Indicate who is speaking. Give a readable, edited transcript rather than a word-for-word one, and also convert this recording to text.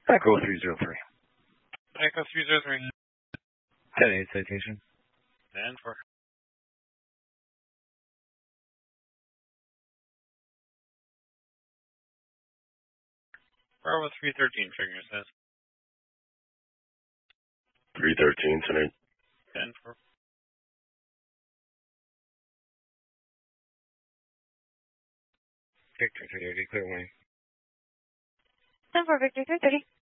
Speaker 1: Echo 303.
Speaker 2: Echo 303.
Speaker 1: 10-8 citation.
Speaker 2: And for Bravo 313 trigger says.
Speaker 3: 313 tonight.
Speaker 2: 10 for
Speaker 1: Victor 330, clear warning.
Speaker 4: 10 for Victor 330.